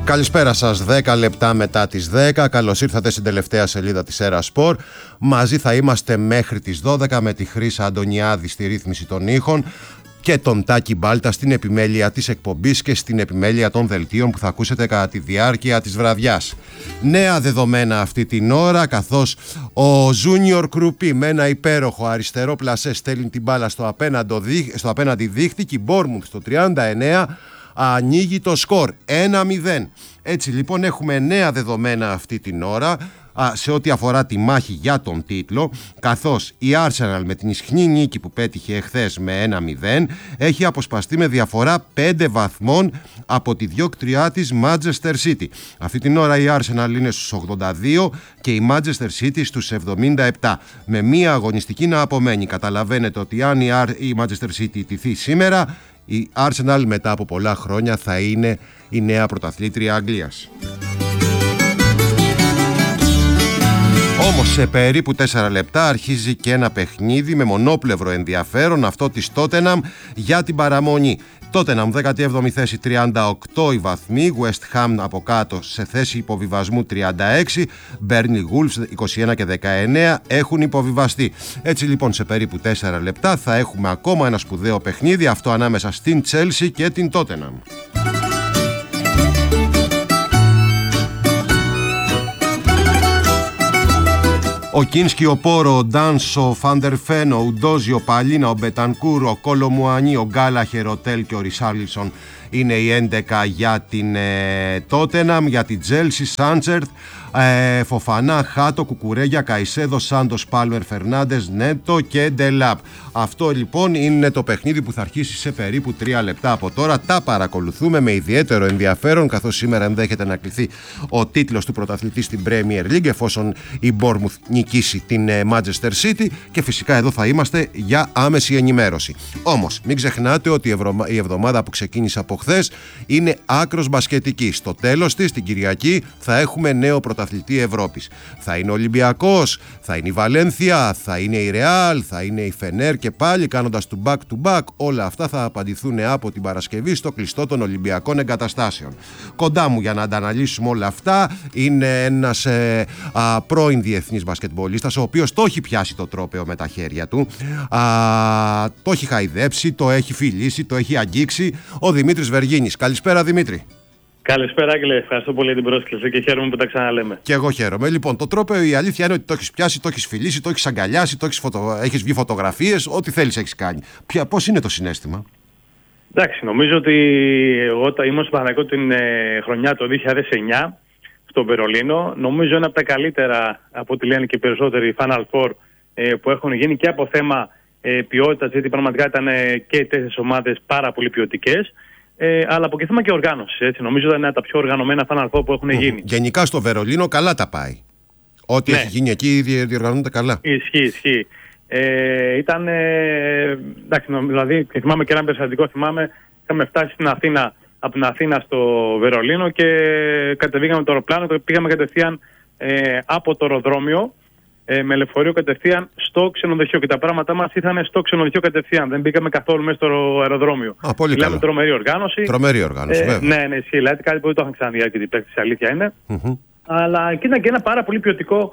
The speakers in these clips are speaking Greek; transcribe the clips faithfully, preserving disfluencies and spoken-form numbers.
Καλησπέρα σας, δέκα λεπτά μετά τις δέκα. Καλώς ήρθατε στην τελευταία σελίδα της Έρα Σπορ. Μαζί θα είμαστε μέχρι τις δώδεκα με τη Χρύσα Αντωνιάδη στη ρύθμιση των ήχων και τον Τάκη Μπάλτα στην επιμέλεια της εκπομπής και στην επιμέλεια των δελτίων που θα ακούσετε κατά τη διάρκεια της βραδιάς. Νέα δεδομένα αυτή την ώρα, καθώς ο Junior Κρουπί με ένα υπέροχο αριστερό πλασέ στέλνει την μπάλα στο απέναντι, στο απέναντι δίχτυ και η Bournemouth στο τριάντα εννέα ανοίγει το σκορ ένα μηδέν. Έτσι λοιπόν έχουμε νέα δεδομένα αυτή την ώρα α, σε ό,τι αφορά τη μάχη για τον τίτλο, καθώς η Arsenal με την ισχνή νίκη που πέτυχε εχθές με ένα μηδέν έχει αποσπαστεί με διαφορά πέντε βαθμών από τη διώκτριά της Manchester City. Αυτή την ώρα η Arsenal είναι στους ογδόντα δύο και η Manchester City στους εβδομήντα επτά, με μία αγωνιστική να απομένει. Καταλαβαίνετε ότι αν η, Ar- η Manchester City τηθεί σήμερα, η Arsenal μετά από πολλά χρόνια θα είναι η νέα πρωταθλήτρια Αγγλίας. Όμως σε περίπου τέσσερα λεπτά αρχίζει και ένα παιχνίδι με μονόπλευρο ενδιαφέρον, αυτό της Tottenham για την παραμονή. Tottenham δέκατη έβδομη θέση, τριάντα οκτώ οι βαθμοί, West Ham από κάτω σε θέση υποβιβασμού τριάντα έξι, Burnley Wolves είκοσι ένα και δεκαεννέα έχουν υποβιβαστεί. Έτσι λοιπόν σε περίπου τέσσερα λεπτά θα έχουμε ακόμα ένα σπουδαίο παιχνίδι, αυτό ανάμεσα στην Chelsea και την Tottenham. Ο Κίνσκι, ο Πόρο, ο Ντάνσο, ο Φαντερφέν, ο Ουντόζι, ο Παλίνα, ο Μπετανκούρ, ο Κολομουανί, ο Γκάλαχερ, ο Τέλ και ο Ρισάρλισον είναι οι έντεκα για την Τότεναμ. Για την Τζέλσι, Σάντσερτ, ε, Φοφανά, Χάτο, Κουκουρέγια, Καϊσέδο, Σάντος, Πάλμερ, Φερνάντες, Νέτο και Ντελάπ. Αυτό λοιπόν είναι το παιχνίδι που θα αρχίσει σε περίπου τρία λεπτά από τώρα. Τα παρακολουθούμε με ιδιαίτερο ενδιαφέρον, καθώς σήμερα ενδέχεται να κληθεί ο τίτλος του πρωταθλητή στην Premier League εφόσον η Bournemouth νικήσει την Manchester City, και φυσικά εδώ θα είμαστε για άμεση ενημέρωση. Όμως μην ξεχνάτε ότι η εβδομάδα που ξεκίνησε από χθες είναι άκρος μπασκετική. Στο τέλος της, την Κυριακή, θα έχουμε νέο πρωταθλητή Ευρώπης. Θα είναι ο Ολυμπιακός, θα είναι η Βαλένθια, θα είναι η Ρεάλ, θα είναι η Φενέρ, και πάλι κάνοντας του back to back. Όλα αυτά θα απαντηθούν από την Παρασκευή στο κλειστό των Ολυμπιακών Εγκαταστάσεων. Κοντά μου για να ανταναλύσουμε όλα αυτά είναι ένας ε, α, πρώην διεθνής μπασκετμπολίστας, ο οποίος το έχει πιάσει το τρόπαιο με τα χέρια του, α, το έχει χαϊδέψει, το έχει φιλήσει, το έχει αγγίξει, ο Δημήτρης Βεργίνης. Καλησπέρα Δημήτρη. Καλησπέρα Άγγελε, ευχαριστώ πολύ για την πρόσκληση και χαίρομαι που τα ξαναλέμε. Και εγώ χαίρομαι. Λοιπόν, το τρόπαιο, η αλήθεια είναι ότι το έχεις πιάσει, το έχεις φιλήσει, το έχεις αγκαλιάσει, το έχεις, φωτο... έχεις βγει φωτογραφίες, ό,τι θέλεις έχεις κάνει. Ποια, πώς είναι το συναίσθημα? Εντάξει, νομίζω ότι εγώ ήμουν στο Παναθηναϊκό την ε, χρονιά το δύο χιλιάδες εννιά στο Βερολίνο. Νομίζω ένα από τα καλύτερα, από ό,τι λένε και οι περισσότεροι, Final Four ε, που έχουν γίνει και από θέμα ε, ποιότητας, γιατί πραγματικά ήταν ε, και οι τέσσερις ομάδες πάρα πολύ ποιοτικές. Ε, αλλά από και θέμα και οργάνωση. Έτσι. Νομίζω ότι είναι ένα από τα πιο οργανωμένα Final Four που έχουν γίνει. Γενικά στο Βερολίνο καλά τα πάει. Ό,τι ναι. έχει γίνει εκεί διοργανώνεται καλά. Ισχύει, ισχύει. Ε, ήταν. Ε, εντάξει, δηλαδή θυμάμαι και ένα περιστατικό. Θυμάμαι, είχαμε φτάσει στην Αθήνα, από την Αθήνα στο Βερολίνο και κατεβήκαμε το αεροπλάνο και πήγαμε κατευθείαν ε, από το αεροδρόμιο ε, με λεωφορείο κατευθείαν στο ξενοδοχείο. Και τα πράγματά μας ήρθαν στο ξενοδοχείο κατευθείαν. Δεν μπήκαμε καθόλου μέσα στο αεροδρόμιο. Α, πολύ Μιλάμε καλό. Τρομερή οργάνωση. Τρομερή οργάνωση, ε, βέβαια. Ναι, ναι, ισχύει. Δηλαδή κάτι που δεν το είχαν ξαναδεί αρκετοί παίκτες, η αλήθεια είναι. Mm-hmm. Αλλά και ήταν και ένα πάρα πολύ ποιοτικό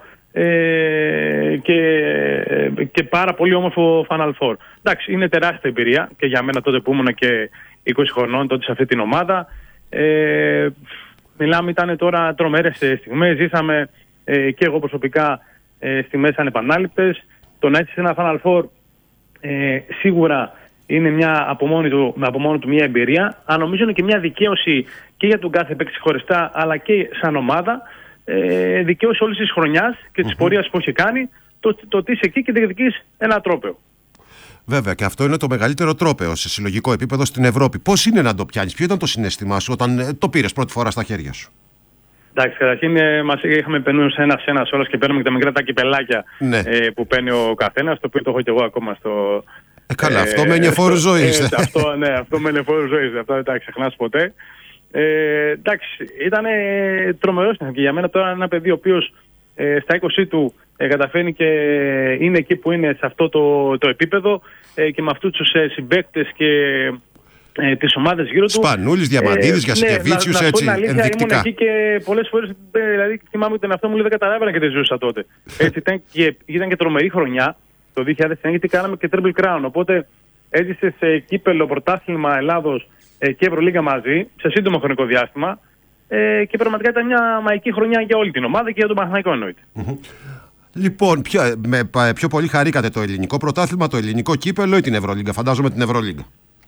ε, και, και πάρα πολύ όμορφο Final Four. Εντάξει, είναι τεράστια εμπειρία και για μένα τότε που ήμουν και είκοσι χρονών τότε σε αυτή την ομάδα. Ε, μιλάμε, ήταν τώρα τρομερές στιγμές. Ζήσαμε ε, και εγώ προσωπικά ε, στιγμές ανεπανάληπτες. Το να έτσι σε ένα Final Four ε, σίγουρα είναι μια από μόνο του, από μόνο του μια εμπειρία, αλλά νομίζω είναι και μια δικαίωση και για τον κάθε παίκτη χωριστά, αλλά και σαν ομάδα, ε, δικαίωση όλης της χρονιάς και της mm-hmm. πορείας που έχει κάνει, το, το ότι είσαι εκεί και διεκδικείς ένα τρόπαιο. Βέβαια, και αυτό είναι το μεγαλύτερο τρόπαιο σε συλλογικό επίπεδο στην Ευρώπη. Πώς είναι να το πιάνεις, ποιο ήταν το συναίσθημά σου όταν το πήρες πρώτη φορά στα χέρια σου? Εντάξει, καταρχήν ε, μας είχαμε περνούσε ένα-ένα όλας και παίρνουμε και τα μικρά τα κυπελάκια ναι. ε, που παίρνει ο καθένας, το οποίο το έχω και εγώ ακόμα στο. Ε, καλά, ε, αυτό με ενεφόρου ζωής. Ε, αυτό, ναι, αυτό με ενεφόρου ζωής. Αυτό δεν τα ξεχνάς ποτέ. Ε, εντάξει, ήταν τρομερός και για μένα τώρα ένα παιδί ο οποίος ε, στα είκοσι του ε, καταφέρνει και είναι εκεί που είναι σε αυτό το, το επίπεδο ε, και με αυτούς τους ε, συμπαίκτες και ε, τις ομάδες γύρω του. Σπανούλης, Διαμαντίδης, ε, Γιασικεβίτσιους, ναι, έτσι, να, να ενδεικτικά. Ήμουν εκεί και πολλές φορές, δηλαδή θυμάμαι ότι τον εαυτό μου λέει, δεν καταλάβαινα και δεν ζούσα τότε. Έτσι, ήταν, και, ήταν και τρομερή χρονιά το δύο χιλιάδες εννιά, γιατί κάναμε και Triple Crown. Οπότε έζησε σε κύπελο, πρωτάθλημα Ελλάδος ε, και Ευρωλίγκα μαζί, σε σύντομο χρονικό διάστημα. Ε, και πραγματικά ήταν μια μαγική χρονιά για όλη την ομάδα και για τον Παναθηναϊκό εννοείται. Mm-hmm. Λοιπόν, πιο, με, πιο πολύ χαρήκατε το ελληνικό πρωτάθλημα, το ελληνικό κύπελο ή την Ευρωλίγκα? Φαντάζομαι την Ευρωλίγκα.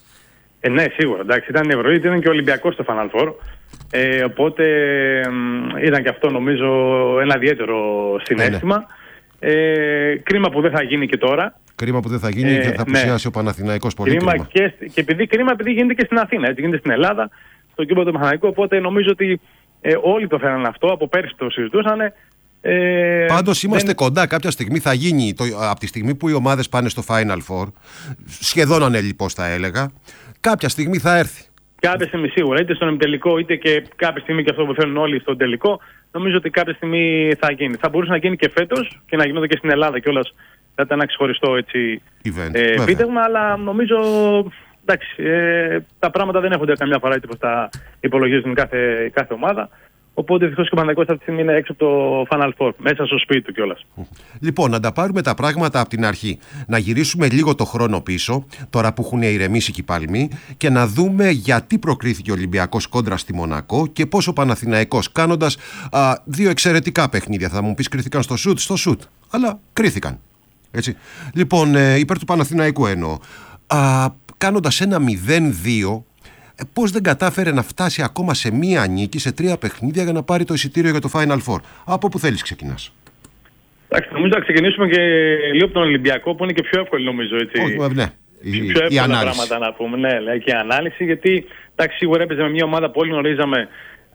Ε, ναι, σίγουρα. Εντάξει, ήταν η Ευρωλίγκα, ήταν και ο Ολυμπιακός στο Final Four. Ε, οπότε ε, ήταν και αυτό νομίζω ένα ιδιαίτερο συναίσθημα. Ε, ναι. ε, κρίμα που δεν θα γίνει και τώρα. Κρίμα που δεν θα γίνει ε, και θα απουσιάσει ναι. ο Παναθηναϊκός πολύ. Κρίμα, κρίμα. Και, και επειδή, κρίμα επειδή γίνεται και στην Αθήνα, έτσι, γίνεται στην Ελλάδα, στο κύπελο του Παναθηναϊκού. Οπότε νομίζω ότι ε, όλοι το θέλανε αυτό, από πέρσι το συζητούσαν. Ε, Πάντως είμαστε δεν... κοντά, κάποια στιγμή θα γίνει, το, από τη στιγμή που οι ομάδες πάνε στο Final Four, σχεδόν ανελιπώς θα έλεγα, κάποια στιγμή θα έρθει. Κάποια στιγμή σίγουρα, είτε στον ημιτελικό είτε και κάποια στιγμή και αυτό που θέλουν όλοι στον τελικό, νομίζω ότι κάποια στιγμή θα γίνει. Θα μπορούσε να γίνει και φέτος και να γινόταν και στην Ελλάδα κιόλας, θα ήταν ένα ξεχωριστό έτσι, event, ε, επίτευγμα, αλλά νομίζω εντάξει, ε, τα πράγματα δεν έχονται καμιά φορά έτσι πως τα υπολογίζουν κάθε, κάθε ομάδα. Οπότε δυστυχώς και ο Παναθηναϊκός αυτή τη στιγμή είναι έξω από το Final Four, μέσα στο σπίτι του κιόλας. Λοιπόν, να τα πάρουμε τα πράγματα από την αρχή. Να γυρίσουμε λίγο το χρόνο πίσω, τώρα που έχουν ηρεμήσει και οι παλμοί, και να δούμε γιατί προκρίθηκε ο Ολυμπιακός κόντρα στη Μονακό και πώς ο Παναθηναϊκός, κάνοντας α, δύο εξαιρετικά παιχνίδια. Θα μου πεις κρίθηκαν στο σουτ, στο σουτ, αλλά κρίθηκαν. Έτσι. Λοιπόν, ε, υπέρ του Παναθηναϊκού εννοώ. Α, κάνοντας ένα μηδέν δύο. Πώς δεν κατάφερε να φτάσει ακόμα σε μία νίκη σε τρία παιχνίδια για να πάρει το εισιτήριο για το Final Four? Από πού θέλεις ξεκινάς? Εντάξει, νομίζω να ξεκινήσουμε και λίγο από τον Ολυμπιακό, που είναι και πιο εύκολο νομίζω. Έτσι. Όχι, ναι. Η, πιο εύκολα η πράγματα να πούμε. Ναι, λέει, και η ανάλυση, γιατί εντάξει, σίγουρα έπαιζε με μια ομάδα που όλοι γνωρίζαμε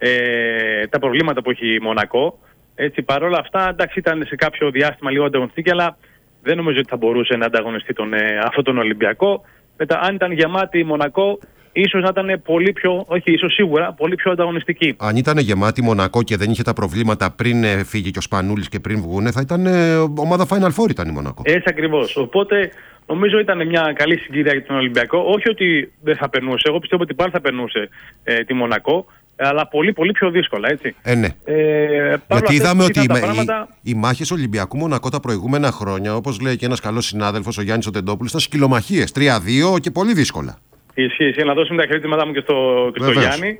ε, τα προβλήματα που έχει η Μονακό. Έτσι, παρόλα αυτά, εντάξει, ήταν σε κάποιο διάστημα λίγο ανταγωνιστική, αλλά δεν νομίζω ότι θα μπορούσε να ανταγωνιστεί τον, ε, αυτόν τον Ολυμπιακό. Μετά, αν ήταν γεμάτη η Μονακό, ίσως να ήταν πολύ πιο, όχι ίσως σίγουρα, πολύ πιο ανταγωνιστική. Αν ήταν γεμάτη Μονακό και δεν είχε τα προβλήματα πριν ε, φύγει και ο Σπανούλης και πριν βγούνε, θα ήταν ε, ομάδα Final Four ήταν η Μονακό. Έτσι ακριβώς. Οπότε νομίζω ήταν μια καλή συγκυρία για τον Ολυμπιακό. Όχι ότι δεν θα περνούσε, εγώ πιστεύω ότι πάλι θα περνούσε ε, τη Μονακό, αλλά πολύ πολύ πιο δύσκολα, έτσι. Ε, ναι. Ε, Γιατί είδαμε ότι οι, πράγματα... οι, οι μάχες Ολυμπιακού Μονακό τα προηγούμενα χρόνια, όπως λέει και ένας καλός συνάδελφος, ο Γιάννης Οτεντόπουλος, ήταν σκυλομαχίες, τρία δύο και πολύ δύσκολα. Ισχύει, ισχύει. Να δώσουμε τα χαιρετήματά μου και στο, και στο Γιάννη.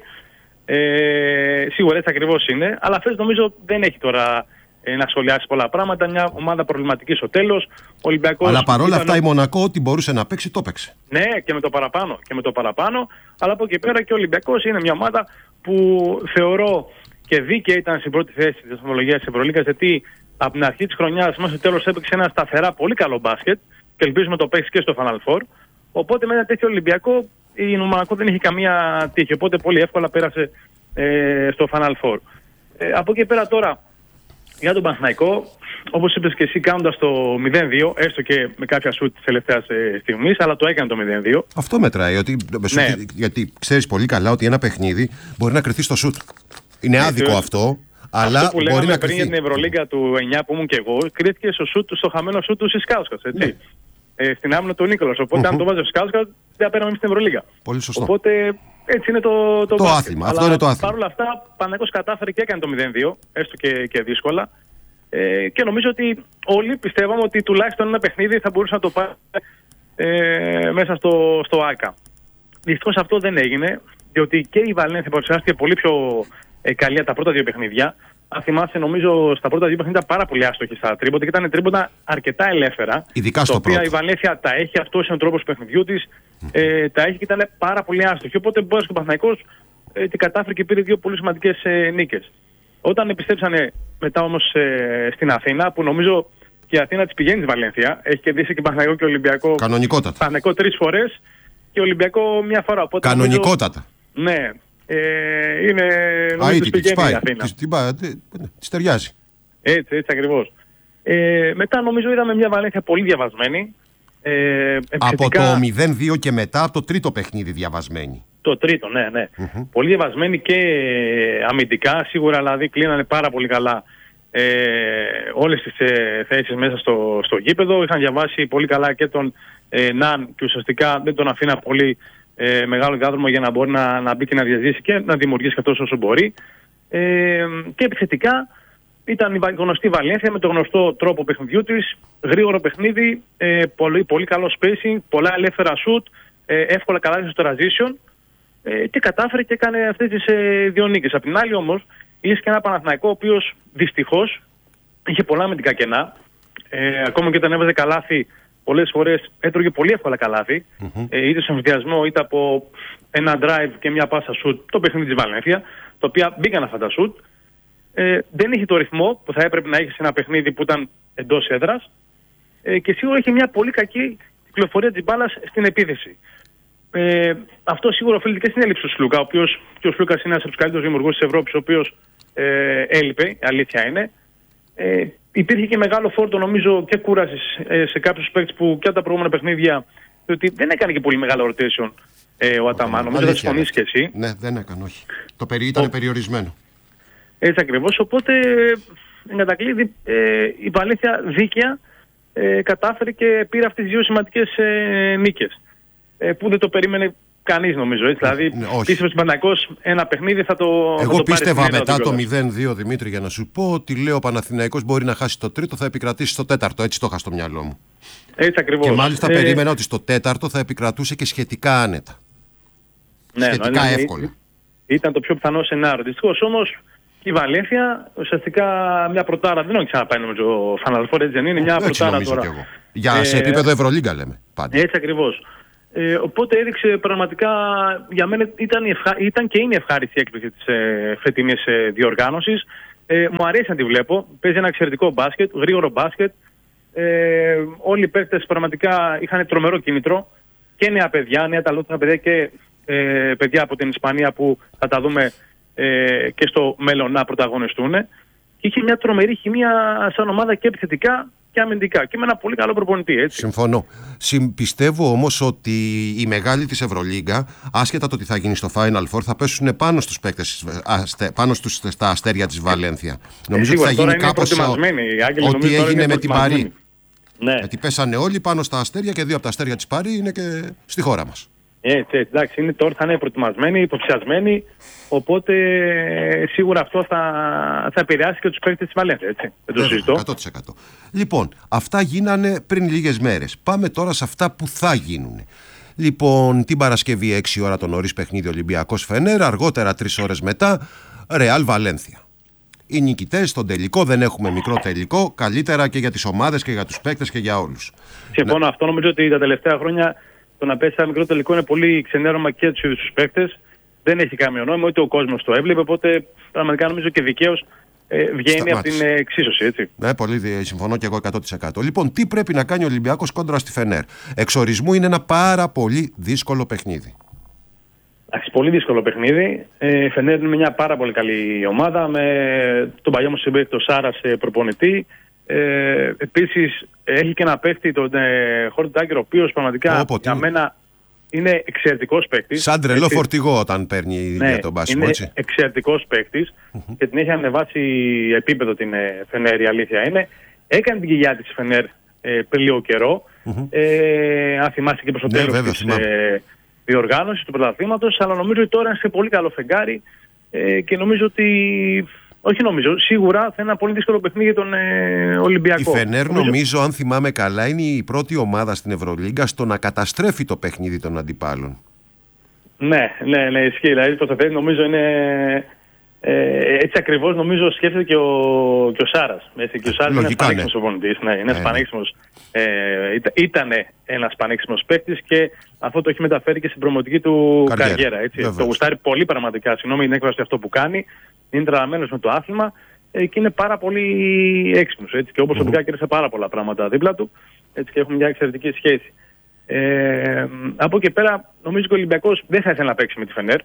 Ε, σίγουρα έτσι ακριβώς είναι. Αλλά φέτος νομίζω δεν έχει τώρα ε, να σχολιάσει πολλά πράγματα. Μια ομάδα προβληματική στο τέλος. Ολυμπιακός. Αλλά παρόλα αυτά η Μονακό ό,τι μπορούσε να παίξει, το παίξει. Ναι, και με το παραπάνω. Και με το παραπάνω. Αλλά από εκεί πέρα και ο Ολυμπιακός είναι μια ομάδα που θεωρώ και δίκαια ήταν στην πρώτη θέση της ομολογίας της Ευρωλίγκας. Γιατί από την αρχή της χρονιάς μέχρι το τέλος έπαιξε ένα σταθερά πολύ καλό μπάσκετ. Και ελπίζουμε το παίξει και στο Final Four. Οπότε με ένα τέτοιο Ολυμπιακό η Μονακό δεν είχε καμία τύχη. Οπότε πολύ εύκολα πέρασε ε, στο Final Four. Ε, από εκεί πέρα τώρα για τον Παναθηναϊκό, όπως είπες και εσύ, κάνοντας το μηδέν δύο, έστω και με κάποια σουτ της τελευταίας ε, στιγμής, αλλά το έκανε το μηδέν δύο. Αυτό μετράει, ότι, ναι. Γιατί ξέρεις πολύ καλά ότι ένα παιχνίδι μπορεί να κρυθεί στο σουτ. Είναι ναι, άδικο αυτό. Αλλά αυτό που μπορεί να πριν για την Ευρωλίγκα του εννιά που ήμουν και εγώ, κρίθηκε στο, σουτ, στο χαμένο σουτ του Σισκάουσκας, έτσι. Ναι. Ε, στην άμυνα του Νίκολας. Οπότε, mm-hmm. αν το βάζει ο Σκάουσκα, δεν παίρναμε στην Ευρωλίγα. Πολύ σωστό. Οπότε, έτσι είναι το, το, το άθλημα. Αυτό είναι το άθλημα. Παρ' όλα αυτά, ο Παναθηναϊκός κατάφερε και έκανε το μηδέν δύο, έστω και, και δύσκολα. Ε, και νομίζω ότι όλοι πιστεύαμε ότι τουλάχιστον ένα παιχνίδι θα μπορούσε να το πάρει ε, μέσα στο, στο ΆΚΑ. Δυστυχώς αυτό δεν έγινε, διότι και η Βαλένθια παρουσιάστηκε πολύ πιο ε, καλή από τα πρώτα δύο παιχνίδια. Αν θυμάσαι, νομίζω στα πρώτα δύο παιχνίδια ήταν πάρα πολύ άστοχη στα τρίποτα και ήταν τρίποτα αρκετά ελεύθερα. Ειδικά στο πρώτο. Τα οποία η Βαλένθια τα έχει, αυτό είναι ο τρόπος του παιχνιδιού της, mm-hmm. ε, τα έχει και ήταν πάρα πολύ άστοχη. Οπότε μπόρεσε και ο Παναθηναϊκός ε, την κατάφερε και πήρε δύο πολύ σημαντικές ε, νίκες. Όταν επιστρέψανε μετά όμως ε, στην Αθήνα, που νομίζω και η Αθήνα της πηγαίνει στη Βαλένθια, έχει κερδίσει και Παναθηναϊκό και Ολυμπιακό. Κανονικότατα. Παναθηναϊκό τρεις φορές και Ολυμπιακό μια φορά. Οπότε, κανονικότατα. Νομίζω, ναι. Ε, είναι νομίζω της πηγαίνει η Αθήνα. Της, της, της ταιριάζει. Έτσι, έτσι ακριβώς. Ε, μετά νομίζω είδαμε μια Βαλένθια πολύ διαβασμένη. Ε, από το μηδέν δύο και μετά, από το τρίτο παιχνίδι διαβασμένη. Το τρίτο, ναι, ναι. Mm-hmm. Πολύ διαβασμένη και αμυντικά, σίγουρα δηλαδή κλείνανε πάρα πολύ καλά ε, όλες τις ε, θέσεις μέσα στο, στο γήπεδο. Είχαν διαβάσει πολύ καλά και τον ε, Ναν και ουσιαστικά δεν τον αφήνα πολύ ε, μεγάλο διάδρομο για να μπορεί να, να μπει και να διαζήσει και να δημιουργήσει αυτός όσο μπορεί. Ε, και επιθετικά ήταν η γνωστή Βαλένθια με το γνωστό τρόπο παιχνιδιού της, γρήγορο παιχνίδι, ε, πολύ, πολύ καλό spacing, πολλά ελεύθερα shoot, ε, εύκολα καλά στο transition ε, και κατάφερε και έκανε αυτές τις ε, δύο νίκες. Απ' την άλλη όμως, είχε και ένα Παναθηναϊκό ο οποίος δυστυχώς είχε πολλά αμυντικά κενά. Ε, ακόμα και όταν έβαζε καλάθι, πολλές φορές έτρωγε πολύ εύκολα καλάθι, mm-hmm. ε, είτε στον ενθουσιασμό είτε από ένα drive και μια πάσα shoot, το παιχνίδι της Βαλένθια, τα οποία μπήκαν αυτά τα shoot. Ε, δεν είχε το ρυθμό που θα έπρεπε να έχει σε ένα παιχνίδι που ήταν εντός έδρας ε, και σίγουρα είχε μια πολύ κακή κυκλοφορία της μπάλας στην επίθεση. Ε, αυτό σίγουρα οφείλεται και στην έλλειψη του Σλούκα, ο οποίος και ο Σλούκας είναι ένας από τους καλύτερους δημιουργούς της Ευρώπης, ο οποίος ε, έλειπε, αλήθεια είναι. Ε, υπήρχε και μεγάλο φόρτο νομίζω και κούρασης ε, σε κάποιους παίκτες που και από τα προηγούμενα παιχνίδια, διότι δεν έκανε και πολύ μεγάλο rotation ε, ο Αταμάν. Νομίζω θα συμφωνήσεις και εσύ. Ναι, δεν έκανε, όχι. Το περί ήταν ο... περιορισμένο. Έτσι ακριβώς. Οπότε, εν κατακλείδη, ε, η Βαλένθια δίκαια ε, κατάφερε και πήρε αυτές τις δύο σημαντικές ε, νίκες. Ε, που δεν το περίμενε κανείς νομίζω. Έτσι. Δηλαδή, ναι, πίστευε ότι Παναθηναϊκός ένα παιχνίδι θα το Εγώ θα το πίστευα μετά το μηδέν δύο, Δημήτρη, για να σου πω ότι λέω ο Παναθηναϊκός μπορεί να χάσει το τρίτο, θα επικρατήσει στο τέταρτο. Έτσι το είχα στο μυαλό μου. Έτσι ακριβώς. Και μάλιστα ε... περίμενα ότι στο τέταρτο θα επικρατούσε και σχετικά άνετα. Ναι, σχετικά ναι, ναι, εύκολα. Ήταν το πιο πιθανό σενάριο. Δυστυχώς όμως η Βαλένθια ουσιαστικά μια πρωτάρα. Δεν έχει ξαναπάει νομίζω ο Final Four, έτσι δεν είναι? Μια έτσι πρωτάρα τώρα. Εγώ. Για ε... σε επίπεδο Ευρωλίγκα λέμε πάντα. Έτσι ακριβώς. Ε, οπότε έδειξε πραγματικά, για μένα ήταν, ευχα... ήταν και είναι ευχάριστη η έκπληξη της ε, φετινής ε, διοργάνωσης. Ε, μου αρέσει να τη βλέπω. Παίζει ένα εξαιρετικό μπάσκετ, γρήγορο μπάσκετ. Ε, όλοι οι παίκτες πραγματικά είχαν τρομερό κίνητρο. Και νέα παιδιά, νέα ταλέντια παιδιά και ε, παιδιά από την Ισπανία που θα τα δούμε ε, και στο μέλλον να πρωταγωνιστούν. Και είχε μια τρομερή χημεία σαν ομάδα και επιθετικά και αμυντικά. Και με ένα πολύ καλό προπονητή, έτσι. Συμφωνώ. Πιστεύω όμως ότι οι μεγάλοι της Ευρωλίγκα, άσχετα το τι θα γίνει στο Final Four, θα πέσουν πάνω στους παίκτες, πάνω στους, στα αστέρια της Βαλένθια. Ε, νομίζω ότι θα γίνει κάπως ό,τι έγινε με την Παρί. Ναι. Γιατί πέσανε όλοι πάνω στα αστέρια και δύο από τα αστέρια της Παρί είναι και στη χώρα μας. Έτσι, έτσι, εντάξει, είναι, τώρα θα είναι προετοιμασμένοι, υποψιασμένοι, οπότε σίγουρα αυτό θα, θα επηρεάσει και τους παίκτες της Βαλένθια, έτσι, δεν το συζητώ. εκατό τοις εκατό. Λοιπόν, αυτά γίνανε πριν λίγες μέρες. Πάμε τώρα σε αυτά που θα γίνουν. Λοιπόν, την Παρασκευή έξι ώρα το νωρίς παιχνίδι Ολυμπιακός Φενέρ, αργότερα τρεις ώρες μετά Ρεάλ Βαλένθια. Οι νικητές στον τελικό, δεν έχουμε μικρό τελικό, καλύτερα και για τις ομάδες και για τους παίκτες και για όλους. Συμφωνώ, ναι. Αυτό νομίζω ότι τα τελευταία χρόνια το να πέσει ένα μικρό τελικό είναι πολύ ξενέρωμα και τους ίδιους τους παίκτες. Δεν έχει καμία νόημα, ούτε ο κόσμος το έβλεπε, οπότε πραγματικά νομίζω και δικαίως ε, βγαίνει από την εξίσωση, έτσι. Ναι, πολύ συμφωνώ και εγώ εκατό τοις εκατό. Λοιπόν, τι πρέπει να κάνει ο Ολυμπιακός κόντρα στη Φενέρ? Εξορισμού είναι ένα πάρα πολύ δύσκολο παιχνίδι. Εντάξει, πολύ δύσκολο παιχνίδι. Η Φενέρ είναι μια πάρα πολύ καλή ομάδα με τον παλιό μου συμπαίκτη τον Σάρα σε προπονητή. Ε, επίσης έχει και ένα παίκτη, τον ε, Χόρτ Τάγκερ, ο οποίος πραγματικά Όπο, για τι... μένα είναι εξαιρετικός παίκτης. Σαν τρελό έτσι. Φορτηγό όταν παίρνει ναι, για τον μπάσιμο, έτσι. Είναι εξαιρετικός παίκτης mm-hmm. και την έχει ανεβάσει επίπεδο την ε, Φενέρ, η αλήθεια είναι. Έκανε την κοιλιά της Φενέρ ε, πριν λίγο καιρό. Mm-hmm. Ε, αν θυμάσαι και προς το ναι, τέλος της ε, διοργάνωσης του πρωταθλήματος, αλλά νομίζω ότι τώρα είναι σε πολύ καλό φεγγάρι ε, και νομίζω ότι... Όχι νομίζω, σίγουρα θα είναι ένα πολύ δύσκολο παιχνίδι για τον ε, Ολυμπιακό. Η Φενέρ νομίζω... νομίζω, αν θυμάμαι καλά, είναι η πρώτη ομάδα στην Ευρωλίγκα στο να καταστρέφει το παιχνίδι των αντιπάλων. Ναι, ναι, ναι, ισχύει. Δηλαδή το θετές νομίζω είναι... Ε, έτσι ακριβώς νομίζω σκέφτεται και ο, και ο Σάρας. Έτσι, και ο Σάρας είναι πανέξιμος προπονητής. Ναι, είναι ε, πανέξιμος. Ε, ήταν ένας πανέξιμος παίκτης και αυτό το έχει μεταφέρει και στην προμοτική του καριέρα. καριέρα έτσι. Το γουστάρει πολύ πραγματικά. Συγγνώμη την έκφραση αυτό που κάνει. Είναι τραβημένος με το άθλημα ε, και είναι πάρα πολύ έξυπνος. Έτσι, και όπως προσωπικά mm-hmm. κέρδισε πάρα πολλά πράγματα δίπλα του έτσι, και έχουν μια εξαιρετική σχέση. Ε, από εκεί πέρα νομίζω ότι ο Ολυμπιακός δεν θα ήθελε να παίξει με τη Φενέρ.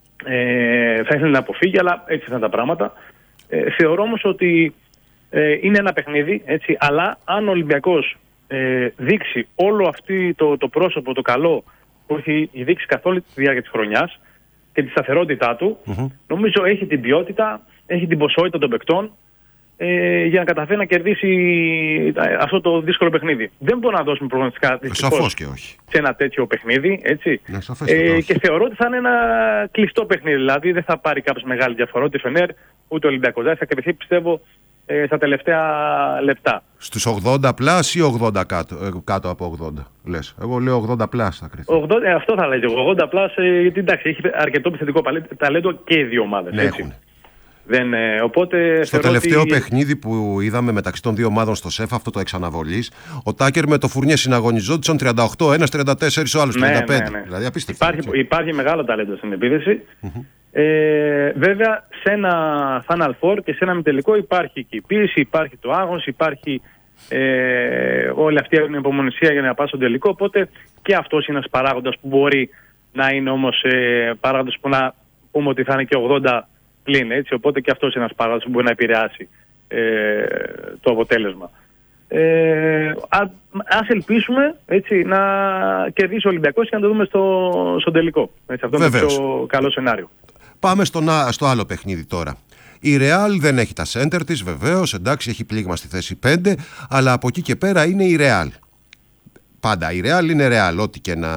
Ε, θα ήθελε να αποφύγει, αλλά έτσι ήταν τα πράγματα. Ε, θεωρώ όμως ότι ε, είναι ένα παιχνίδι, έτσι, αλλά αν ο Ολυμπιακός ε, δείξει όλο αυτό το, το πρόσωπο, το καλό που έχει δείξει καθ' όλη τη διάρκεια της χρονιάς και τη σταθερότητά του, mm-hmm. νομίζω έχει την ποιότητα, έχει την ποσότητα των παικτών ε, για να καταφέρει να κερδίσει αυτό το δύσκολο παιχνίδι. Δεν μπορούμε να δώσουμε προγνωστικά σαφώς και όχι σε ένα τέτοιο παιχνίδι. Έτσι. Ναι, ε, και θεωρώ ότι θα είναι ένα κλειστό παιχνίδι. Δηλαδή δεν θα πάρει κάποιος μεγάλη διαφορά ούτε Φενέρ ούτε Ολυμπιακός. Δηλαδή θα κρυφθεί, πιστεύω, ε, στα τελευταία λεπτά. Στους ογδόντα πλάς ή ογδόντα κάτω, ε, κάτω από ογδόντα λες? Εγώ λέω ογδόντα πλάς θα κρυφθεί. ογδόντα, ε, αυτό θα λέγω. ογδόντα πλάς, ε, γιατί εντάξει, έχει αρκετό επιθετικό ταλέντο και οι δύο ομάδες. Ναι, έτσι. Δεν, ε, οπότε στο τελευταίο ότι... παιχνίδι που είδαμε μεταξύ των δύο ομάδων στο ΣΕΦ, αυτό το εξαναβολής, ο Τάκερ με το Φουρνιέ συναγωνιζόντουσαν τριάντα οκτώ, ένας τριάντα τέσσερα, ο άλλος τριάντα πέντε. Ναι, ναι. Δηλαδή απίστευτο. Υπάρχει, υπάρχει μεγάλο ταλέντο στην επίθεση. Mm-hmm. Ε, βέβαια σε ένα Final Four και σε ένα μητελικό υπάρχει και η πίεση, υπάρχει το άγχος, υπάρχει ε, όλη αυτή η υπομονησία για να πάει στον τελικό. Οπότε και αυτός είναι ένας παράγοντας που μπορεί να είναι όμως ε, παράγοντας που να πούμε ότι θα είναι και ογδόντα πλήν, έτσι, οπότε και αυτός είναι ένας παράγοντας που μπορεί να επηρεάσει ε, το αποτέλεσμα. Ε, α, ας ελπίσουμε, έτσι, να κερδίσει ο Ολυμπιακός και να το δούμε στο, στο τελικό. Έτσι, αυτό είναι το πιο καλό σενάριο. Πάμε στο, στο άλλο παιχνίδι τώρα. Η Real δεν έχει τα center της, βεβαίως, εντάξει, έχει πλήγμα στη θέση πέντε, αλλά από εκεί και πέρα είναι η Real. Πάντα η Real είναι Real, ό,τι και να